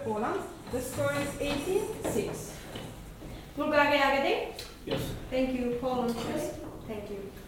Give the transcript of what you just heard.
Poland. The score is 18-6. Bulgaria getting? Yes. Thank you, Poland first. Thank you.